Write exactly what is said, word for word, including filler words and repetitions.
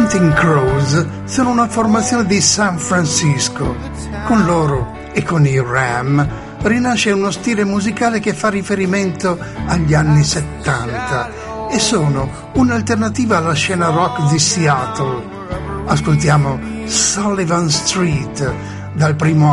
Counting Crows sono una formazione di San Francisco. Con loro e con i Ram rinasce uno stile musicale che fa riferimento agli anni settanta e sono un'alternativa alla scena rock di Seattle. Ascoltiamo Sullivan Street dal primo